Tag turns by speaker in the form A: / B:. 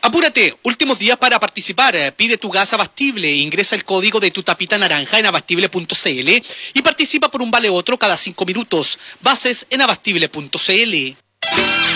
A: Apúrate, últimos días para participar. Pide tu gas Abastible, ingresa el código de tu tapita naranja en abastible.cl y participa por un vale otro cada 5 minutos. Bases en abastible.cl.